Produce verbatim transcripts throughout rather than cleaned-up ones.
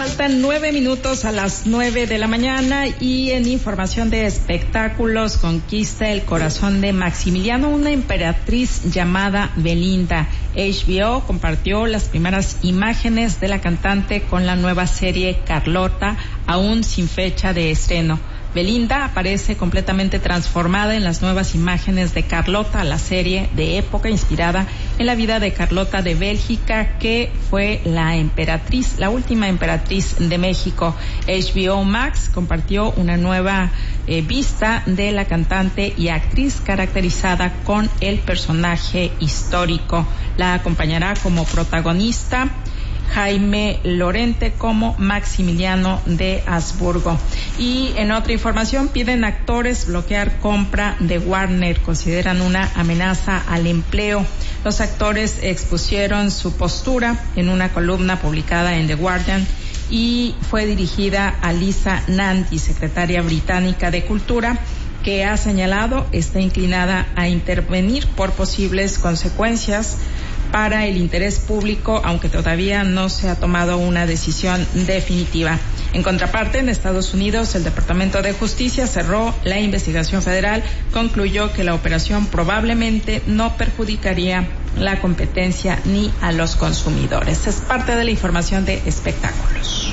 Faltan nueve minutos a las nueve de la mañana y en información de espectáculos, conquista el corazón de Maximiliano una emperatriz llamada Belinda. H B O compartió las primeras imágenes de la cantante con la nueva serie Carlota, aún sin fecha de estreno. Belinda aparece completamente transformada en las nuevas imágenes de Carlota, la serie de época inspirada en la vida de Carlota de Bélgica, que fue la emperatriz, la última emperatriz de México. H B O Max compartió una nueva eh, vista de la cantante y actriz caracterizada con el personaje histórico. La acompañará como protagonista Jaime Lorente como Maximiliano de Habsburgo. Y en otra información, piden actores bloquear compra de Warner, consideran una amenaza al empleo. Los actores expusieron su postura en una columna publicada en The Guardian y fue dirigida a Lisa Nandy, secretaria británica de Cultura, que ha señalado está inclinada a intervenir por posibles consecuencias para el interés público, aunque todavía no se ha tomado una decisión definitiva. En contraparte, en Estados Unidos, el Departamento de Justicia cerró la investigación federal, concluyó que la operación probablemente no perjudicaría la competencia ni a los consumidores. Es parte de la información de espectáculos.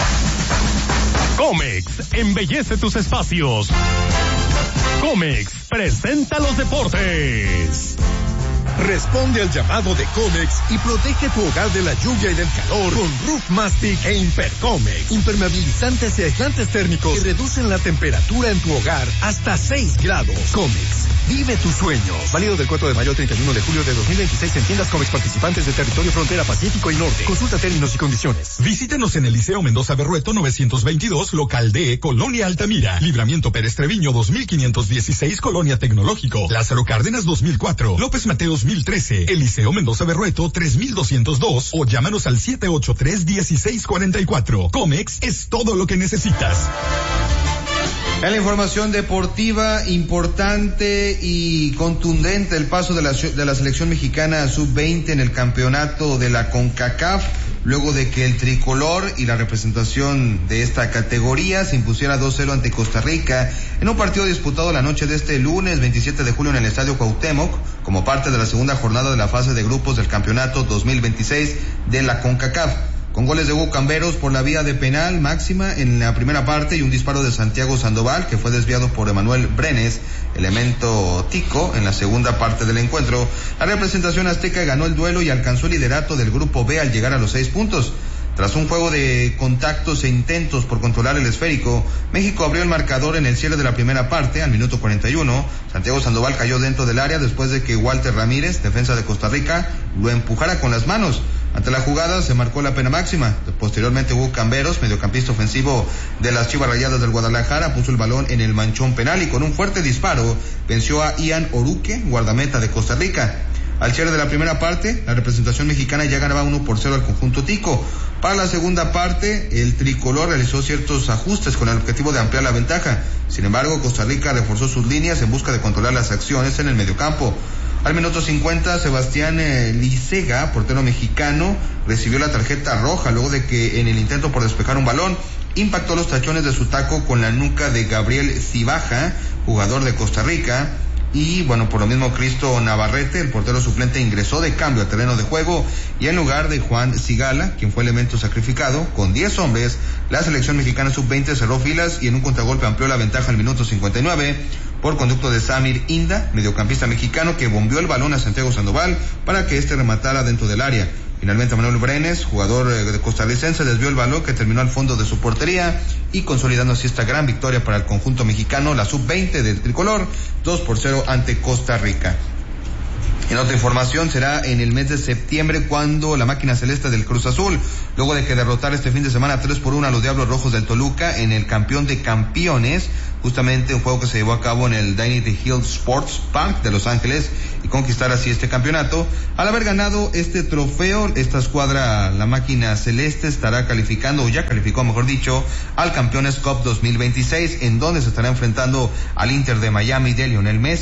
Comex embellece tus espacios. Comex presenta los deportes. Responde al llamado de Comex y protege tu hogar de la lluvia y del calor con Roof Mastic e Impercomex. Impermeabilizantes y aislantes térmicos que reducen la temperatura en tu hogar hasta seis grados. Comex, vive tus sueños. Válido del cuatro de mayo al treinta y uno de julio de dos mil veintiséis en tiendas Comex participantes de territorio frontera Pacífico y Norte. Consulta términos y condiciones. Visítenos en el Liceo Mendoza Berrueto novecientos veintidós, local D, Colonia Altamira. Libramiento Pérez Treviño dos mil quinientos dieciséis, Colonia Tecnológico. Lázaro Cárdenas dos mil cuatro. López Mateos dos mil trece, Eliseo Mendoza Berrueto tres mil doscientos dos o llámanos al siete ocho tres, uno seis cuatro cuatro. Comex es todo lo que necesitas. En la información deportiva, importante y contundente el paso de la, de la selección mexicana sub veinte en el campeonato de la CONCACAF, luego de que el tricolor y la representación de esta categoría se impusiera dos cero ante Costa Rica en un partido disputado la noche de este lunes veintisiete de julio en el Estadio Cuauhtémoc, como parte de la segunda jornada de la fase de grupos del campeonato dos mil veintiséis de la CONCACAF. Con goles de Hugo Camberos por la vía de penal máxima en la primera parte y un disparo de Santiago Sandoval que fue desviado por Emanuel Brenes, elemento tico, en la segunda parte del encuentro. La representación azteca ganó el duelo y alcanzó el liderato del grupo B al llegar a los seis puntos. Tras un juego de contactos e intentos por controlar el esférico, México abrió el marcador en el cierre de la primera parte, al minuto cuarenta y uno. Santiago Sandoval cayó dentro del área después de que Walter Ramírez, defensa de Costa Rica, lo empujara con las manos. Ante la jugada se marcó la pena máxima. Posteriormente Hugo Camberos, mediocampista ofensivo de las Chivas Rayadas del Guadalajara, puso el balón en el manchón penal y con un fuerte disparo venció a Ian Oruque, guardameta de Costa Rica. Al cierre de la primera parte, la representación mexicana ya ganaba uno por cero al conjunto tico. Para la segunda parte, el tricolor realizó ciertos ajustes con el objetivo de ampliar la ventaja. Sin embargo, Costa Rica reforzó sus líneas en busca de controlar las acciones en el mediocampo. Al minuto cincuenta, Sebastián eh, Licega, portero mexicano, recibió la tarjeta roja luego de que en el intento por despejar un balón impactó los tachones de su taco con la nuca de Gabriel Cibaja, jugador de Costa Rica. Y bueno, por lo mismo Cristo Navarrete, el portero suplente, ingresó de cambio al terreno de juego y en lugar de Juan Sigala, quien fue elemento sacrificado, con diez hombres, la selección mexicana sub veinte cerró filas y en un contragolpe amplió la ventaja al minuto cincuenta y nueve por conducto de Samir Inda, mediocampista mexicano, que bombeó el balón a Santiago Sandoval para que éste rematara dentro del área. Finalmente Manuel Brenes, jugador de costarricense, desvió el balón que terminó al fondo de su portería y consolidando así esta gran victoria para el conjunto mexicano, la sub veinte del tricolor, dos por cero ante Costa Rica. En otra información, será en el mes de septiembre cuando la máquina celeste del Cruz Azul, luego de que derrotara este fin de semana tres por uno a los Diablos Rojos del Toluca en el campeón de campeones, justamente un juego que se llevó a cabo en el Dignity Hill Sports Park de Los Ángeles, y conquistar así este campeonato. Al haber ganado este trofeo, esta escuadra, la máquina celeste, estará calificando, o ya calificó mejor dicho, al Campeones Cup dos mil veintiséis, en donde se estará enfrentando al Inter de Miami de Lionel Messi.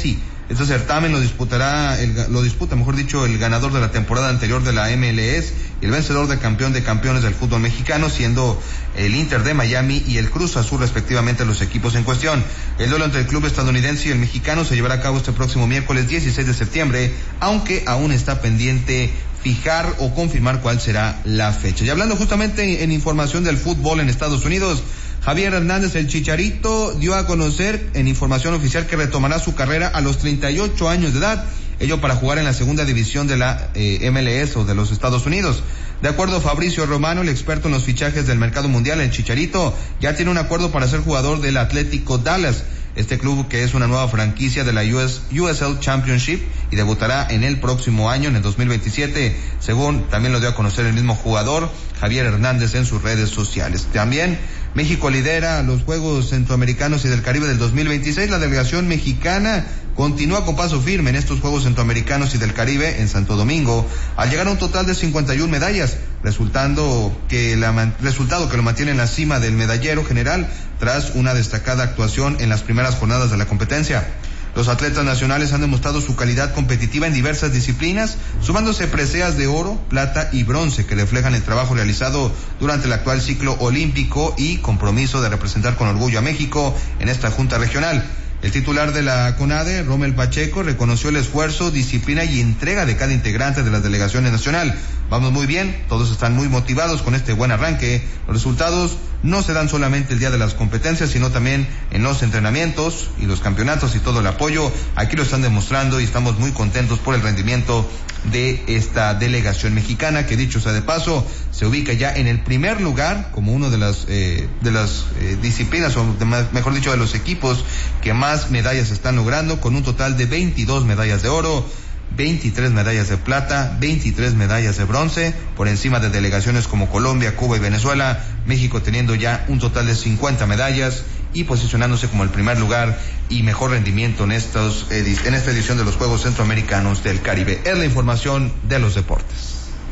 Este certamen lo disputará, el, lo disputa, mejor dicho, el ganador de la temporada anterior de la M L S y el vencedor de campeón de campeones del fútbol mexicano, siendo el Inter de Miami y el Cruz Azul respectivamente los equipos en cuestión. El duelo entre el club estadounidense y el mexicano se llevará a cabo este próximo miércoles dieciséis de septiembre, aunque aún está pendiente fijar o confirmar cuál será la fecha. Y hablando justamente en información del fútbol en Estados Unidos, Javier Hernández, el Chicharito, dio a conocer en información oficial que retomará su carrera a los treinta y ocho años de edad, ello para jugar en la segunda división de la eh, M L S o de los Estados Unidos. De acuerdo a Fabricio Romano, el experto en los fichajes del mercado mundial, el Chicharito ya tiene un acuerdo para ser jugador del Atlético Dallas, este club que es una nueva franquicia de la U S, U S L Championship y debutará en el próximo año, en el dos mil veintisiete, según también lo dio a conocer el mismo jugador, Javier Hernández, en sus redes sociales. También México lidera los Juegos Centroamericanos y del Caribe del dos mil veintiséis. La delegación mexicana continúa con paso firme en estos Juegos Centroamericanos y del Caribe en Santo Domingo, al llegar a un total de cincuenta y una medallas, resultando que la, resultado que lo mantiene en la cima del medallero general tras una destacada actuación en las primeras jornadas de la competencia. Los atletas nacionales han demostrado su calidad competitiva en diversas disciplinas, sumándose preseas de oro, plata y bronce que reflejan el trabajo realizado durante el actual ciclo olímpico y compromiso de representar con orgullo a México en esta junta regional. El titular de la CONADE, Rommel Pacheco, reconoció el esfuerzo, disciplina y entrega de cada integrante de las delegaciones nacional. Vamos muy bien, todos están muy motivados con este buen arranque. Los resultados no se dan solamente el día de las competencias, sino también en los entrenamientos y los campeonatos y todo el apoyo. Aquí lo están demostrando y estamos muy contentos por el rendimiento de esta delegación mexicana, que dicho sea de paso, se ubica ya en el primer lugar como uno de las eh, de las eh, disciplinas, o de más, mejor dicho, de los equipos que más medallas están logrando, con un total de veintidós medallas de oro, veintitrés medallas de plata, veintitrés medallas de bronce, por encima de delegaciones como Colombia, Cuba y Venezuela. México teniendo ya un total de cincuenta medallas y posicionándose como el primer lugar y mejor rendimiento en estos en esta edición de los Juegos Centroamericanos del Caribe. Es la información de los deportes.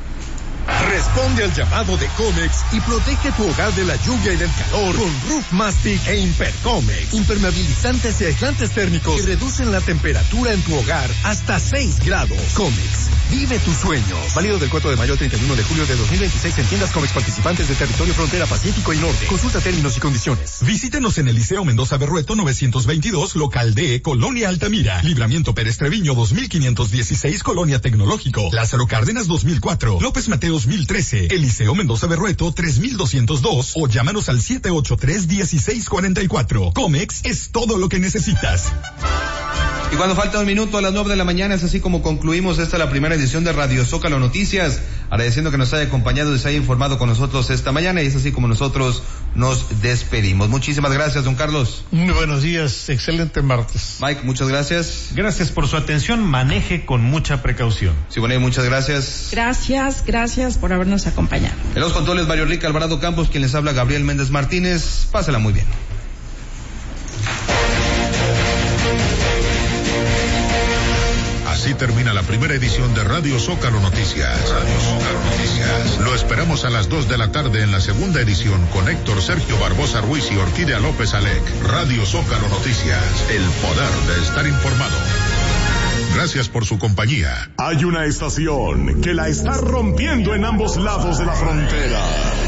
Responde al llamado de Comex y protege tu hogar de la lluvia y del calor con Roof Mastic e Impercomex. Impermeabilizantes y aislantes térmicos que reducen la temperatura en tu hogar hasta seis grados. Comex, vive tus sueños. Válido del cuatro de mayo al treinta y uno de julio de dos mil veintiséis en tiendas Comex participantes de territorio frontera Pacífico y Norte. Consulta términos y condiciones. Visítenos en el Liceo Mendoza Berrueto novecientos veintidós, local D, Colonia Altamira. Libramiento Pérez Treviño dos mil quinientos dieciséis, Colonia Tecnológico. Lázaro Cárdenas dos mil cuatro. López Mateos dos mil trece, Eliseo Mendoza Berrueto tres mil doscientos dos o llámanos al siete ocho tres, dieciséis cuarenta y cuatro. Comex es todo lo que necesitas. Y cuando falta un minuto a las nueve de la mañana, es así como concluimos esta la primera edición de Radio Zócalo Noticias, agradeciendo que nos haya acompañado y se haya informado con nosotros esta mañana, y es así como nosotros nos despedimos. Muchísimas gracias, don Carlos. Muy buenos días, excelente martes. Mike, muchas gracias. Gracias por su atención, maneje con mucha precaución. Siboney, muchas gracias. Gracias, gracias por habernos acompañado. En los controles, Mario Rica Alvarado Campos, quien les habla, Gabriel Méndez Martínez. Pásela muy bien. Así termina la primera edición de Radio Zócalo Noticias. Radio Zócalo Noticias. Lo esperamos a las dos de la tarde en la segunda edición con Héctor Sergio Barbosa Ruiz y Orquídea López Alec. Radio Zócalo Noticias. El poder de estar informado. Gracias por su compañía. Hay una estación que la está rompiendo en ambos lados de la frontera.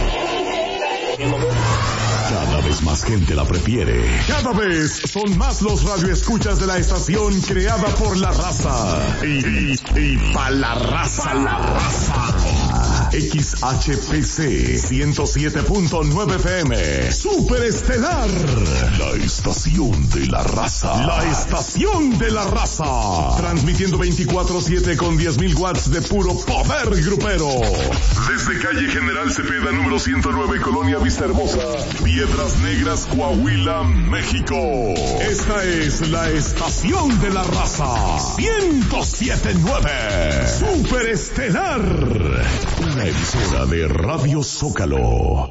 Cada vez más gente la prefiere. Cada vez son más los radioescuchas de la estación creada por la raza. Y, y, y pa' la raza, la raza. X H P C ciento siete punto nueve F M. Superestelar. La estación de la raza. La estación de la raza. Transmitiendo veinticuatro siete con diez mil watts de puro poder grupero. Desde calle General Cepeda, número ciento nueve, Colonia Vista Hermosa, Piedras Negras, Coahuila, México. Esta es la estación de la raza. ciento siete punto nueve. Superestelar. Una emisora de Radio Zócalo.